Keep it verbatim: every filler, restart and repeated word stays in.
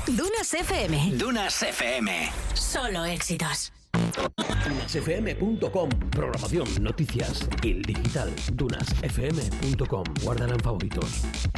Dunas F M. Dunas F M. Solo éxitos. dunas f m punto com. Programación, noticias, el digital. dunas f m punto com. Guárdala en favoritos.